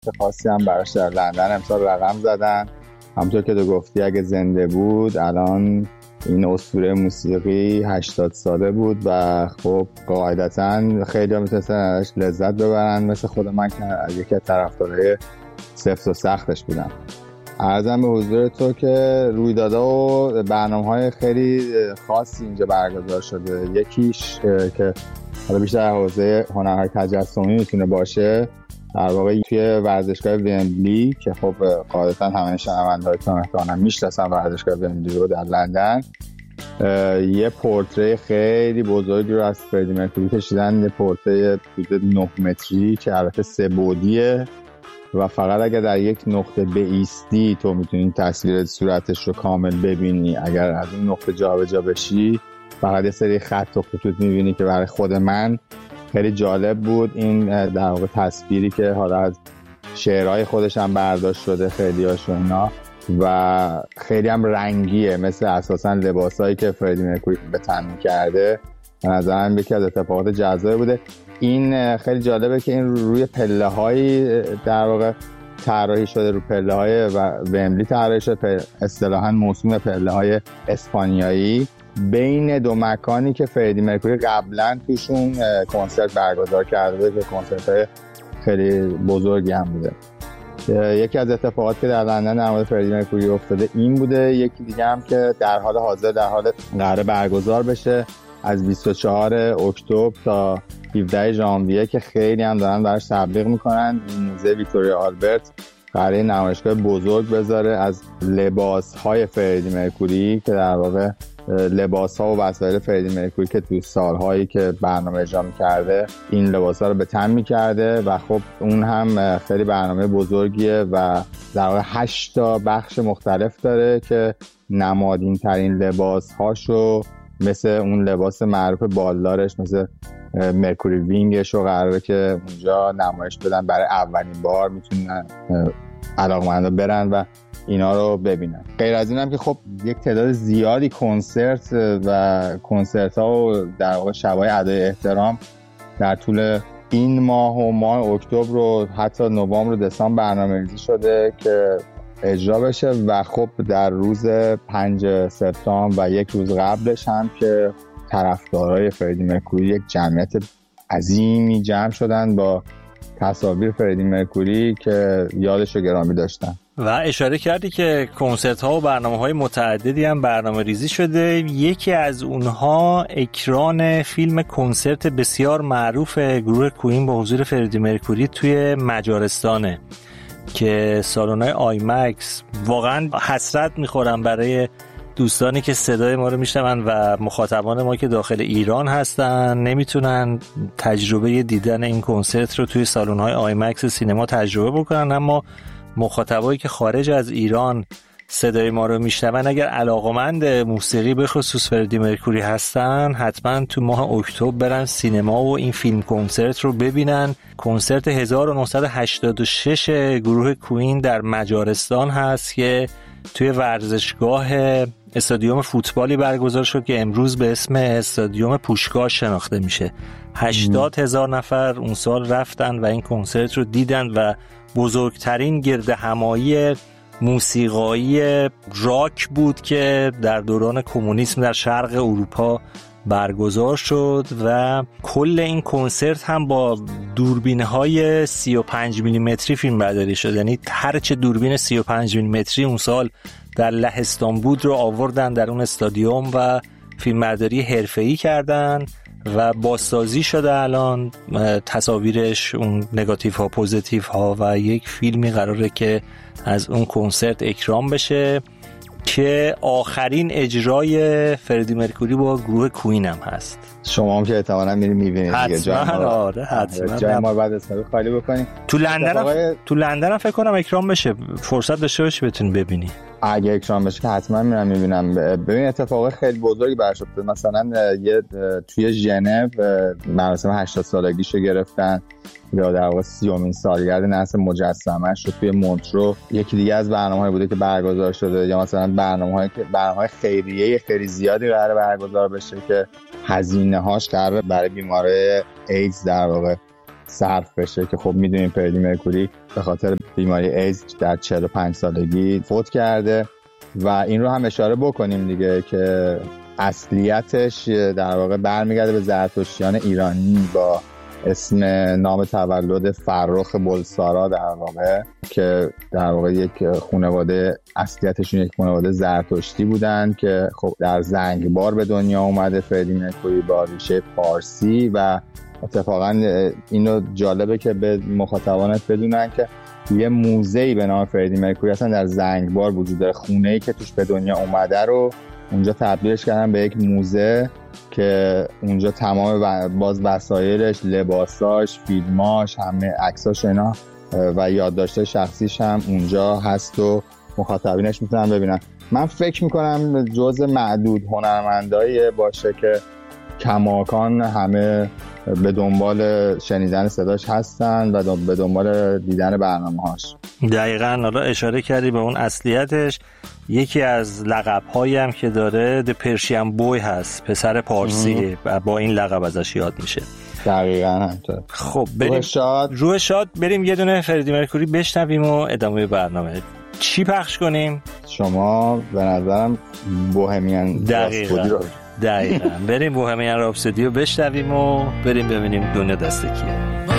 خاصی هم براش در لندن امسال رقم زدن. همونطور که تو گفتی اگه زنده بود الان این اسطوره موسیقی 80 ساله بود و خب قاعدتا خیلی هم میتونستن ازش لذت ببرن، مثل خود من که یکی از طرفدارای سفت و سختش بودم. عرضم به حضور تو که رویدادها و برنامه‌های خیلی خاصی اینجا برگزار شده. یکیش که حالا بیشتر حوزه هنرهای تجسمی میتونه باشه، در واقع توی ورزشگاه ومبلی که خب قاعدتا همه شنونده‌هاتون احتمالاً میشناسن ورزشگاه ومبلی رو در لندن، یه پورتری خیلی بزرگی رو از فردی مرکوری کشیدن. یه پورتری حدود 9 متری که البته 3 بعدیه و فقط اگر در یک نقطه بایستی تو میتونی تصویر صورتش رو کامل ببینی. اگر از اون نقطه جابجا بشی فقط یه سری خط و خطوط میبینی که برای خود من خیلی جالب بود. این در واقع تصویری که حالا از شعرهای خودش هم برداشت شده خیلی هاشو اینا و خیلی هم رنگیه، مثل اساسا لباسایی که فردی مرکوری به تن می‌کرده. به نظرم یکی از اتفاقات جذابی بوده. این خیلی جالبه که این روی پله‌های در واقع طراحی شده، رو پله‌های ومبلی طراحی شده، اصطلاحاً موسوم پله‌های اسپانیایی بین دو مکانی که فردی مرکوری قبلا توشون کنسرت برگزار کرده بود که کنسرت‌های خیلی بزرگی هم بوده. یکی از اتفاقاتی که در لندن در مورد فردی مرکوری افتاده این بوده. یکی دیگه هم که در حال حاضر قرار برگزار بشه از 24 اکتبر تا 17 ژانویه که خیلی هم دارن براش تبلیغ میکنن. موزه ویکتوریا آلبرت قراره نمایشگاه بزرگ بذاره از لباس‌های فردی مرکوری که در واقع لباس‌ها و وسایل فردی مرکوری که تو سال‌هایی که برنامه اجرا می‌کرده این لباس‌ها رو به تن می‌کرده و خب اون هم خیلی برنامه بزرگیه و در واقع 8 تا بخش مختلف داره که نمادین‌ترین لباس‌هاشو مثل اون لباس معروف بالدارش مثل مرکوری وینگش رو قراره که اونجا نمایش بدن. برای اولین بار میتونن علاقمندا برن و اینا رو ببینن. غیر از این هم که خب یک تعداد زیادی کنسرت و کنسرت ها و در واقع شبای ادای احترام در طول این ماه و ماه اکتبر و حتی نوامبر و دسامبر برنامه‌ریزی شده که اجرا بشه و خب در روز 5 سپتامبر و یک روز قبلش هم که طرفدارای فردی مرکوری یک جمعیت عظیمی جمع شدن با تصاویر فردی مرکوری که یادش رو گرامی داشتن. و اشاره کردی که کنسرت ها و برنامه های متعددی هم برنامه ریزی شده. یکی از اونها اکران فیلم کنسرت بسیار معروف گروه کوین با حضور فردی مرکوری توی مجارستانه که سالن‌های آیمکس. واقعا حسرت میخورم برای دوستانی که صدای ما رو میشنون و مخاطبان ما که داخل ایران هستن نمیتونن تجربه دیدن این کنسرت رو توی سالن‌های آیمکس سینما تجربه بکنن، اما مخاطبایی که خارج از ایران صدای ما رو میشنون اگر علاقمند موسیقی به خصوص فردی مرکوری هستن حتما تو ماه اکتبر برن سینما و این فیلم کنسرت رو ببینن. کنسرت 1986 گروه کوین در مجارستان هست که توی ورزشگاه استادیوم فوتبالی برگزار شد که امروز به اسم استادیوم پوشگاه شناخته میشه. 80,000 نفر اون سال رفتن و این کنسرت رو دیدن و بزرگترین گردهمایی موسیقایی راک بود که در دوران کمونیسم در شرق اروپا برگزار شد و کل این کنسرت هم با دوربین‌های 35 میلیمتری فیلم برداری شد. یعنی هرچه دوربین 35 میلیمتری اون سال در لهستان بود رو آوردن در اون استادیوم و فیلمبرداری حرفه‌ای کردن و بازسازی شده الان تصاویرش، اون نگاتیو ها، پوزیتیو ها و یک فیلمی قراره که از اون کنسرت اکرام بشه که آخرین اجرای فردی مرکوری با گروه کوین هم هست. شما هم که احتمالاً میرین میبینید دیگه. حتما. آره حتما. جای ما بعد اسم خالی بکنیم. تو لندن هم فکر کنم اکرام بشه، فرصت داشته باشی بتونی ببینی. اگه اکرام بشه که حتما میرم میبینم. ببین اتفاق خیلی بزرگی برش افتاد. مثلا توی ژنو مراسم 80 سالگیشو گرفتن یا در واقع 30مین سالگرد نصب مجسمه‌اش رو توی مونترو. یکی دیگه از برنامه‌های بوده که برگزار شده، یا مثلا برنامه‌های خیریه خیلی زیادی قراره برگزار بشه که هزینه‌هاش قراره برای بیماری ایدز در واقع صرف بشه که خب میدونیم فردی مرکوری به خاطر بیماری ایدز در 45 سالگی فوت کرده و این رو هم اشاره بکنیم دیگه که اصلیتش در واقع برمیگرده به زرتشتیان ایرانی با اسم نام تولد فرخ بلسارا در واقع که در واقع یک خانواده اصلیتشون یک خانواده زرتشتی بودن که خب در زنگبار به دنیا اومده فردی مرکوری با ریشه پارسی و اتفاقا اینو جالبه که به مخاطبانت بدونن که یه موزه‌ای به نام فردی مرکوری اصلا در زنگبار وجود داره. خونه‌ای که توش به دنیا اومده رو اونجا تبدیلش کردن به یک موزه که اونجا تمام باز وسایلش، لباساش، فیلماش، همه عکساش اینا و یادداشت شخصیش هم اونجا هست و مخاطبینش میتونن ببینن. من فکر میکنم جز معدود هنرمندایی باشه که کماکان همه به دنبال شنیدن صداش هستن و به دنبال دیدن برنامه‌هاش. دقیقاً. حالا اشاره کردی به اون اصلیتش. یکی از لقب‌هایی هم که داره The Persian Boy هست، پسر پارسی و با این لقب ازش یاد میشه. دقیقاً همینطور. خب بریم روح شاد بریم یه دونه فردی مرکوری بشنویم و ادامه برنامه. چی پخش کنیم؟ شما به نظرم بوهمیان راپسودی رو دقیقاً بریم بوهمیان راپسودی رو بشنویم و بریم ببینیم دنیا دست کیه.